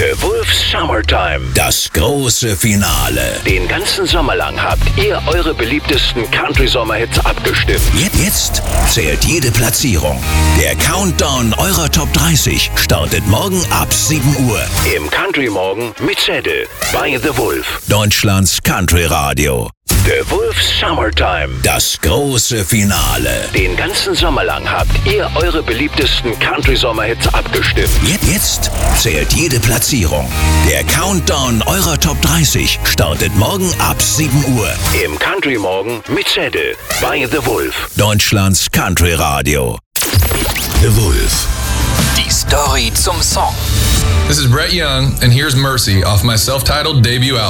The Wolf's Summertime. Das große Finale. Den ganzen Sommer lang habt ihr eure beliebtesten Country-Sommerhits abgestimmt. Jetzt zählt jede Platzierung. Der Countdown eurer Top 30 startet morgen ab 7 Uhr. Im Country Morgen mit Zedde bei The Wolf. Deutschlands Country Radio. The Wolf's Summertime. Das große Finale. Den ganzen Sommer lang habt ihr eure beliebtesten Country-Sommerhits abgestimmt. Jetzt zählt jede Platzierung. Der Countdown eurer Top 30 startet morgen ab 7 Uhr. Im Country Morgen mit Zedde bei The Wolf. Deutschlands Country Radio. The Wolf. Die Story zum Song. This is Brett Young, and here's Mercy off my self-titled debut album.